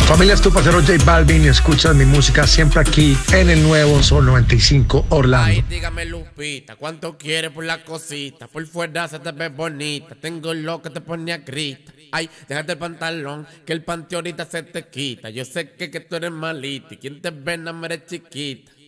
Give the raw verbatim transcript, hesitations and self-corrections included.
Familia, es tu parcero J Balvin y escuchas mi música siempre aquí en el nuevo Sol noventa y cinco Orlando. Ay, dígame Lupita, ¿cuánto quieres por la cosita? Por fuera se te ve bonita, tengo lo que te pone a grita. Ay, déjate el pantalón, que el panty ahorita se te quita. Yo sé que, que tú eres malita y quien te ve no me eres chiquita.